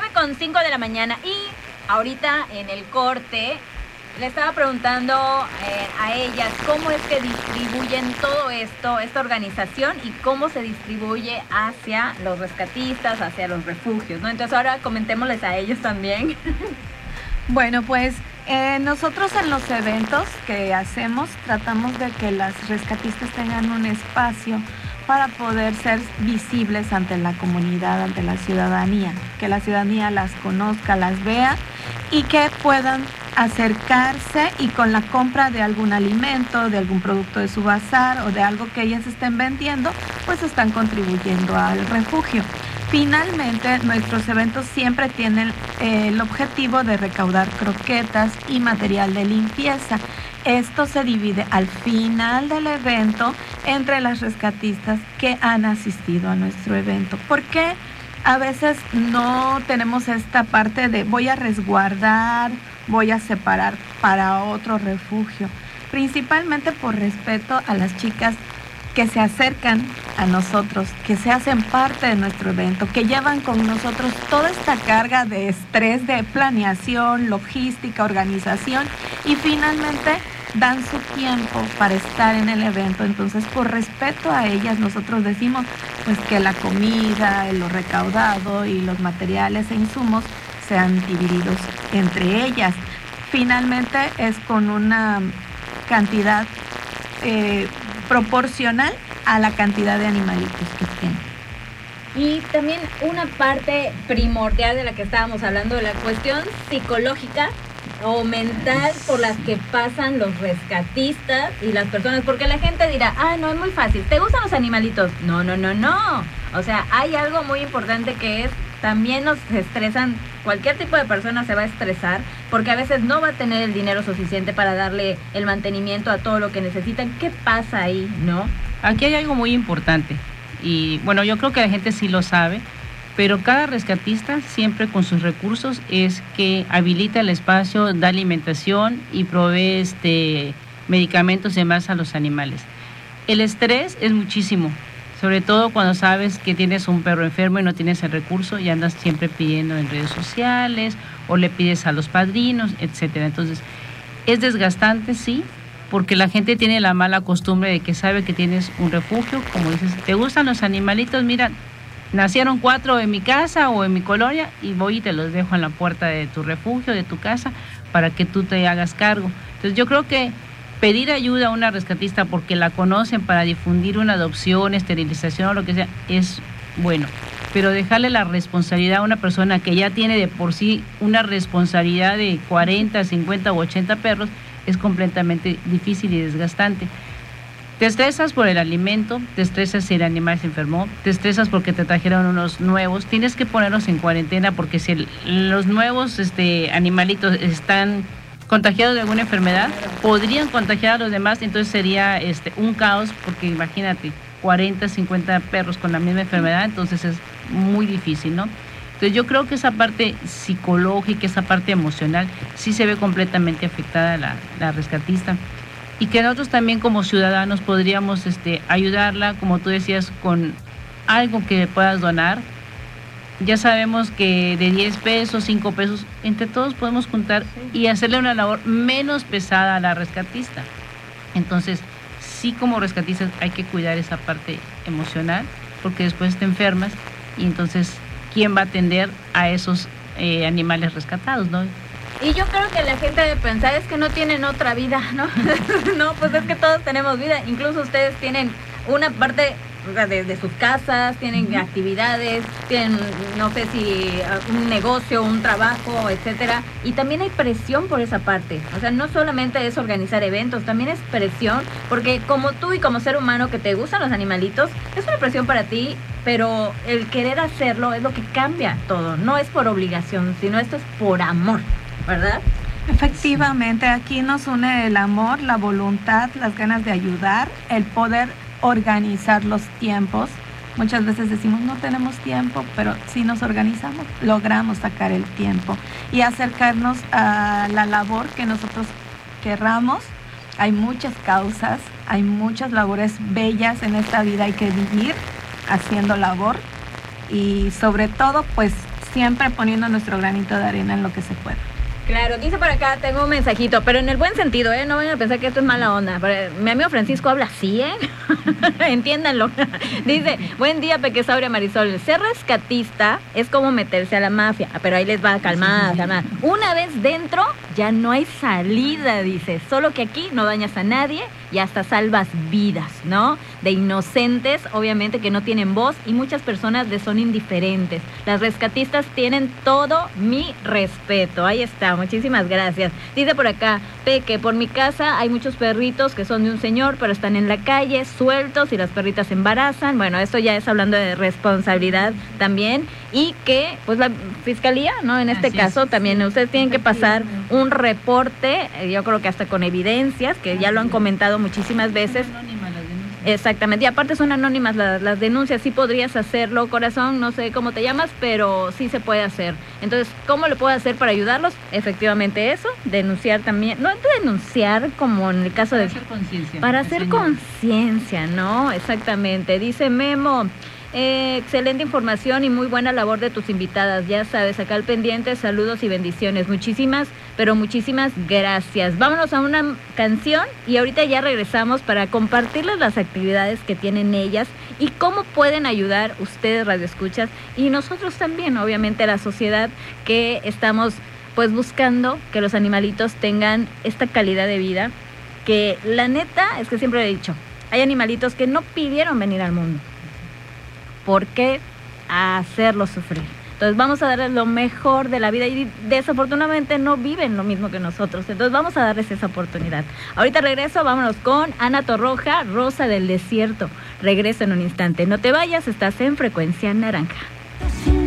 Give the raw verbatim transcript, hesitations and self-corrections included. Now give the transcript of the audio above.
nueve con cinco de la mañana y ahorita en el corte le estaba preguntando eh, a ellas cómo es que distribuyen todo esto, esta organización y cómo se distribuye hacia los rescatistas, hacia los refugios, ¿no? Entonces ahora comentémosles a ellos también. Bueno, pues eh, nosotros en los eventos que hacemos tratamos de que las rescatistas tengan un espacio para poder ser visibles ante la comunidad, ante la ciudadanía, que la ciudadanía las conozca, las vea y que puedan acercarse y con la compra de algún alimento, de algún producto de su bazar o de algo que ellas estén vendiendo, pues están contribuyendo al refugio. Finalmente, nuestros eventos siempre tienen eh, el objetivo de recaudar croquetas y material de limpieza. Esto se divide al final del evento entre las rescatistas que han asistido a nuestro evento. ¿Por qué a veces no tenemos esta parte de voy a resguardar, voy a separar para otro refugio? Principalmente por respeto a las chicas que se acercan a nosotros, que se hacen parte de nuestro evento, que llevan con nosotros toda esta carga de estrés, de planeación, logística, organización y finalmente dan su tiempo para estar en el evento. Entonces, por respeto a ellas, nosotros decimos pues que la comida, lo recaudado y los materiales e insumos sean divididos entre ellas. Finalmente es con una cantidad eh, proporcional a la cantidad de animalitos que tienen. Y también una parte primordial de la que estábamos hablando, de la cuestión psicológica o mental por las que pasan los rescatistas y las personas, porque la gente dirá, ah, no, es muy fácil, ¿te gustan los animalitos? No, no, no, no. O sea, hay algo muy importante que es, también nos estresan, cualquier tipo de persona se va a estresar, porque a veces no va a tener el dinero suficiente para darle el mantenimiento a todo lo que necesitan. ¿Qué pasa ahí, no? Aquí hay algo muy importante, y bueno, yo creo que la gente sí lo sabe, pero cada rescatista siempre con sus recursos es que habilita el espacio, da alimentación y provee este, medicamentos y demás a los animales. El estrés es muchísimo, sobre todo cuando sabes que tienes un perro enfermo y no tienes el recurso y andas siempre pidiendo en redes sociales o le pides a los padrinos, etcétera. Entonces, es desgastante, sí, porque la gente tiene la mala costumbre de que sabe que tienes un refugio, como dices, ¿te gustan los animalitos? Mira, nacieron cuatro en mi casa o en mi colonia y voy y te los dejo en la puerta de tu refugio, de tu casa, para que tú te hagas cargo. Entonces yo creo que pedir ayuda a una rescatista porque la conocen para difundir una adopción, esterilización o lo que sea, es bueno. Pero dejarle la responsabilidad a una persona que ya tiene de por sí una responsabilidad de cuarenta, cincuenta o ochenta perros es completamente difícil y desgastante. Te estresas por el alimento, te estresas si el animal se enfermó, te estresas porque te trajeron unos nuevos, tienes que ponerlos en cuarentena porque si el, los nuevos este, animalitos están contagiados de alguna enfermedad, podrían contagiar a los demás, entonces sería este, un caos porque imagínate, cuarenta, cincuenta perros con la misma enfermedad, entonces es muy difícil, ¿no? Entonces yo creo que esa parte psicológica, esa parte emocional, sí se ve completamente afectada la, la rescatista. Y que nosotros también como ciudadanos podríamos este, ayudarla, como tú decías, con algo que puedas donar. Ya sabemos que de diez pesos, cinco pesos, entre todos podemos juntar y hacerle una labor menos pesada a la rescatista. Entonces, sí como rescatistas hay que cuidar esa parte emocional, porque después te enfermas y entonces, ¿quién va a atender a esos eh, animales rescatados, no? Y yo creo que la gente debe pensar, es que no tienen otra vida, ¿no? No, pues es que todos tenemos vida, incluso ustedes tienen una parte de, de sus casas, tienen uh-huh. actividades, tienen, no sé si un negocio, un trabajo, etcétera, y también hay presión por esa parte, o sea, no solamente es organizar eventos, también es presión, porque como tú y como ser humano que te gustan los animalitos, es una presión para ti, pero el querer hacerlo es lo que cambia todo, no es por obligación, sino esto es por amor, ¿verdad? Efectivamente, aquí nos une el amor, la voluntad, las ganas de ayudar, el poder organizar los tiempos. Muchas veces decimos no tenemos tiempo, pero si nos organizamos logramos sacar el tiempo y acercarnos a la labor que nosotros querramos. Hay muchas causas, hay muchas labores bellas en esta vida, hay que vivir haciendo labor y sobre todo pues siempre poniendo nuestro granito de arena en lo que se pueda. Claro, dice por acá, tengo un mensajito, pero en el buen sentido, ¿eh? No vayan a pensar que esto es mala onda. Mi amigo Francisco habla así, ¿eh? Entiéndanlo. Dice, buen día, Pequesauria Marisol. Ser rescatista es como meterse a la mafia. Pero ahí les va, calmada, calmada. Una vez dentro, ya no hay salida, dice. Solo que aquí no dañas a nadie y hasta salvas vidas, ¿no? De inocentes, obviamente, que no tienen voz y muchas personas les son indiferentes. Las rescatistas tienen todo mi respeto. Ahí está. Muchísimas gracias. Dice por acá, Peque, por mi casa hay muchos perritos que son de un señor, pero están en la calle, sueltos, y las perritas se embarazan. Bueno, esto ya es hablando de responsabilidad también, y que, pues la fiscalía, ¿no? En este Así caso, es. también ustedes tienen que pasar un reporte, yo creo que hasta con evidencias, que ya lo han comentado muchísimas veces. Exactamente, y aparte son anónimas las, las denuncias, sí podrías hacerlo, corazón, no sé cómo te llamas, pero sí se puede hacer. Entonces, ¿cómo lo puedo hacer para ayudarlos? Efectivamente eso, denunciar también, no denunciar como en el caso para de... hacer conciencia. Para hacer conciencia, ¿no? Exactamente, dice Memo... Eh, excelente información y muy buena labor de tus invitadas, ya sabes, acá al pendiente, saludos y bendiciones, muchísimas, pero muchísimas gracias. Vámonos a una canción y ahorita ya regresamos para compartirles las actividades que tienen ellas y cómo pueden ayudar ustedes, radioescuchas, y nosotros también, obviamente, la sociedad que estamos pues buscando que los animalitos tengan esta calidad de vida, que la neta es que siempre he dicho, hay animalitos que no pidieron venir al mundo. ¿Por qué hacerlos sufrir? Entonces vamos a darles lo mejor de la vida y desafortunadamente no viven lo mismo que nosotros. Entonces vamos a darles esa oportunidad. Ahorita regreso, vámonos con Ana Torroja, Rosa del Desierto. Regreso en un instante. No te vayas, estás en Frecuencia Naranja.